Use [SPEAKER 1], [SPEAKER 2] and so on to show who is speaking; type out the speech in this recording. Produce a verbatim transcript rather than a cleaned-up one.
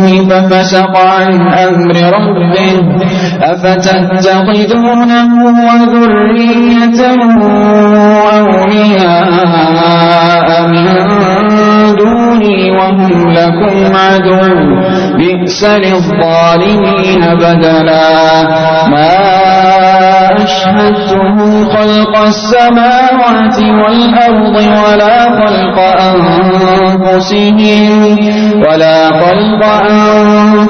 [SPEAKER 1] ففسق عن أمر ربه أفتتخذونه وذريته أولياء من دوني وهم لكم عدو بئس للظالمين بدلا ما أشهدتهم خلق السماوات والأرض ولا خلق أنفسهم ولا خلق أنفسهم